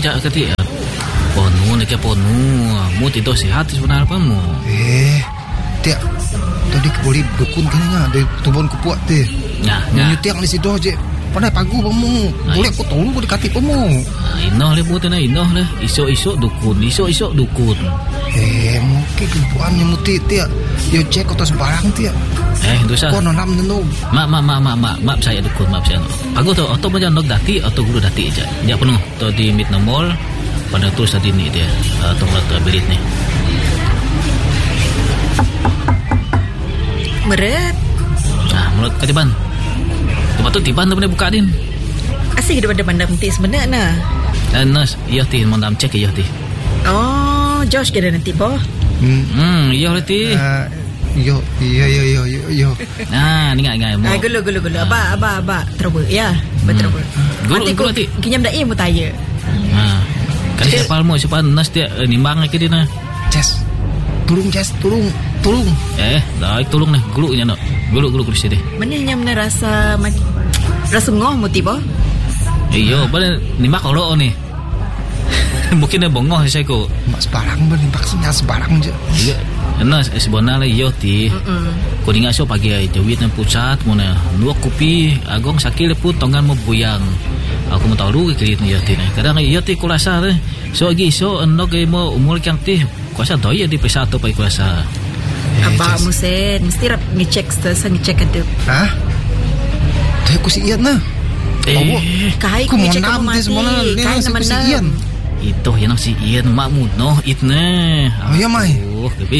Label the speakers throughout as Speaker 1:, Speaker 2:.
Speaker 1: cak kati ponu nak ponu mu tidur sihat sebenarnya apa mu
Speaker 2: tiak tadi boleh dukun kan dari tubon kupuak teh nyutiak di situ je pandai pagu pemu boleh aku tolong aku dekati pemu
Speaker 1: inoh le putih na inoh le isok dukun
Speaker 2: mungkin kepuannya muti tiak yo cek atas barang tiak
Speaker 1: dosa
Speaker 2: kau nonam nenu
Speaker 1: maaf saya dukun maaf saya pagu tu atau macam nok dati atau guru dati aja dia penuh tu di mid nomor pada tulis tadi ni dia tempat belit ni
Speaker 3: meret
Speaker 1: menurut katiban tempat tu tiban tu boleh buka din
Speaker 3: asik daripada pandang ti sebenarnya
Speaker 1: nas iya ti mandam cek iya ti
Speaker 3: Josh kira nanti boh
Speaker 1: iya ti
Speaker 2: yo
Speaker 1: ni ngai
Speaker 3: gulu aba trouble ya betul
Speaker 1: gulu ti
Speaker 3: kinyam dai mu tanya
Speaker 1: kan siapa nas dia nimbang lagi dia na
Speaker 2: tolong
Speaker 1: dah tolong ni gulunya nak gulu di sini
Speaker 3: mana yang rasa ngoh mu tiba
Speaker 1: iyo boleh nimbak kalau ni mungkin dia bonggoh saya ko
Speaker 2: mak sebarang nimbak sinyal sebarang je
Speaker 1: iya nas sebenarnya iyo ti ko dinga so pagi ai jawit nan pusat muna dua kopi agong sakil pun tonggan mo buyang aku mau tahu ke kiri ni iyo ti kadang iyo ti kulasa ni so agi so nok mo umur kang ti kuasa doi di pesa atau pai kuasa
Speaker 3: apa musen mesti rap ngecek ada
Speaker 2: Teh ku si Ian na
Speaker 3: kai ku ngecek kamu mati kai nama Ian
Speaker 1: itu yang si Ian makmu no itne
Speaker 2: ya mai
Speaker 1: lebih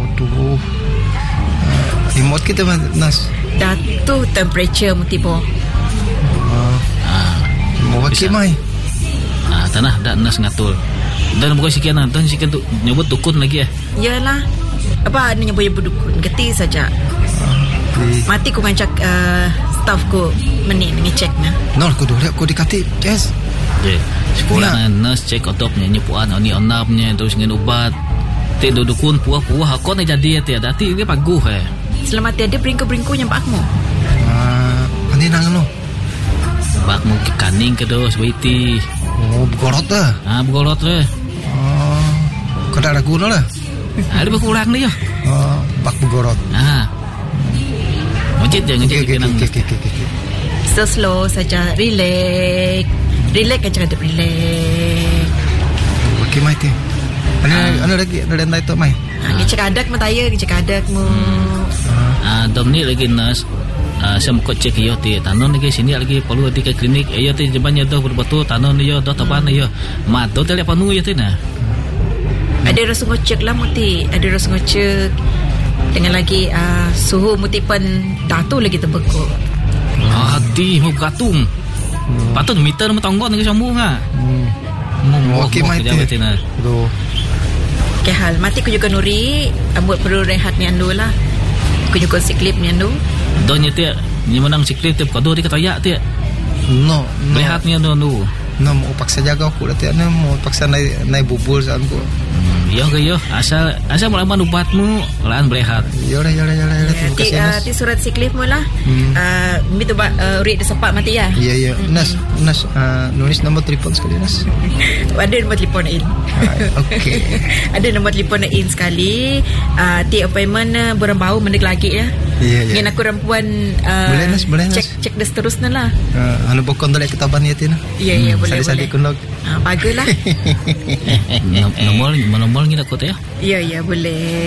Speaker 2: remote kita nas
Speaker 3: datu temperature mutibo
Speaker 2: mau pakai mai
Speaker 1: tanah dak nas ngatul dan bukan sekian dan sekian tu nyebut dukun lagi
Speaker 3: yalah apa ni nyebut dukun geti saja mati ku ngancak staff ku meni ngecek na
Speaker 2: nol ku dulu ku dikati yes
Speaker 1: sekolah nurse cek otop nyepuan oni onapnya terus ngin ubat ti dukun puah aku ni jadi ti dati dia paguh
Speaker 3: selamat tiada bringku nyampakmu
Speaker 2: ani nang no
Speaker 1: bakmu kaning ke dos waiti
Speaker 2: begorot dah
Speaker 1: begorot le
Speaker 2: kada ada guna lah
Speaker 1: ada berkurang ni ya
Speaker 2: bak begorot
Speaker 1: ngejit kenang
Speaker 3: slow saja relax aja ada relax
Speaker 2: okey mai ti ana lagi ada ndai tu mai
Speaker 3: ngecek adak mataya ngecek adakmu
Speaker 1: domni lagi nas saya mau cek iyo ti tanon lagi sini lagi perlu di ke klinik iyo ti jebannya dah betul tanon iyo dah taban iyo mato tele panu iyo ti na
Speaker 3: ada rasa ngecek lah muti ada rasa ngecek dengan lagi suhu muti pun datu lagi terbeku
Speaker 1: hati mau katung patut meter mau tonggon lagi sambung
Speaker 2: okey mai ti
Speaker 3: ke hal mati ku juga nuri buat perlu rehat ni andu lah ku juga siklip ni andu
Speaker 1: donya ti ni menang siklip ti kado di katayak ti
Speaker 2: no
Speaker 1: rehat ni andu
Speaker 2: mau paksa jaga aku dah tiada mau paksa naik bubul saat aku
Speaker 1: yo asal melawan ubatmu lahan berehat
Speaker 2: yo terima kasih nas
Speaker 3: ti surat siklif mu lah mitu urit sepak mati ya
Speaker 2: iya nas nulis nombor telefon sekali nas
Speaker 3: ada nombor telefon in
Speaker 2: okey
Speaker 3: ada nombor telefon in sekali ti appointment borang bau mendek lagi ya
Speaker 2: iya
Speaker 3: ngin aku perempuan
Speaker 2: boleh nas
Speaker 3: cek dah seterusnya lah
Speaker 2: anu bokon tolak kitaban ya tina
Speaker 3: iya boleh
Speaker 2: sali kunog
Speaker 3: bagus lah
Speaker 1: nomor kita kota ya
Speaker 3: iya boleh